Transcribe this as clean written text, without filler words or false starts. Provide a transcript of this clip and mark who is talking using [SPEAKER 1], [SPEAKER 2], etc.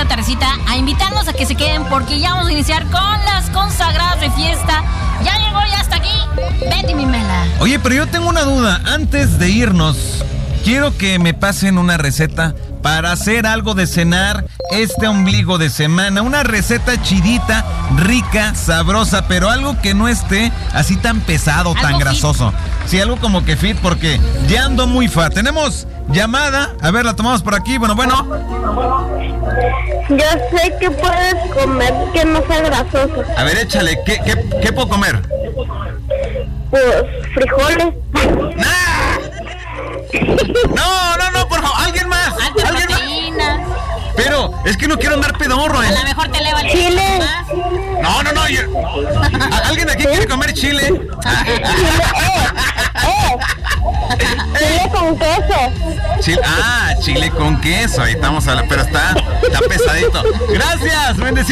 [SPEAKER 1] Marta, Teresita, a invitarnos a que se queden porque ya vamos a iniciar con las consagradas de fiesta. Ya llegó, ya está aquí. Betty mi Mela.
[SPEAKER 2] Oye, pero yo tengo una duda. Antes de irnos, quiero que me pasen una receta para hacer algo de cenar este ombligo de semana. Una receta chidita, rica, sabrosa, pero algo que no esté así tan pesado, tan grasoso. Sí, algo como que fit, porque ya ando muy fat. Tenemos llamada. A ver, la tomamos por aquí. Bueno.
[SPEAKER 3] Yo sé que puedes comer que no sea grasoso.
[SPEAKER 2] A ver, échale. ¿Qué puedo comer?
[SPEAKER 3] Pues frijoles.
[SPEAKER 2] ¡Nah! No, por favor. ¿Alguien más?
[SPEAKER 1] Alta
[SPEAKER 2] ¿Alguien
[SPEAKER 1] proteína.
[SPEAKER 2] más? Pero es que no quiero andar pedorro,
[SPEAKER 1] A lo mejor te eleva el
[SPEAKER 3] Chile.
[SPEAKER 2] No. ¿Alguien aquí quiere comer chile?
[SPEAKER 3] Chile con queso.
[SPEAKER 2] Chile con queso. Ahí estamos pero está pesadito. Gracias, bendecido.